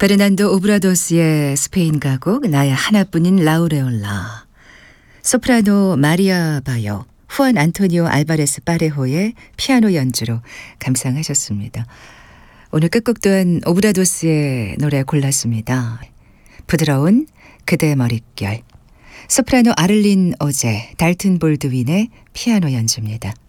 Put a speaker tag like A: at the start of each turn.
A: 페르난도 오브라도스의 스페인 가곡 나의 하나뿐인 라우레올라, 소프라노 마리아 바요, 후안 안토니오 알바레스 파레호의 피아노 연주로 감상하셨습니다. 오늘 끝곡 또한 오브라도스의 노래 골랐습니다. 부드러운 그대 머릿결, 소프라노 아를린 오제, 달튼 볼드윈의 피아노 연주입니다.